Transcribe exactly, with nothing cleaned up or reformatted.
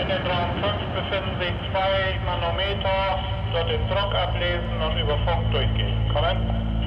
in Raum fünf befinden sich zwei Manometer, dort den Druck ablesen und über Funk durchgehen. Kommen.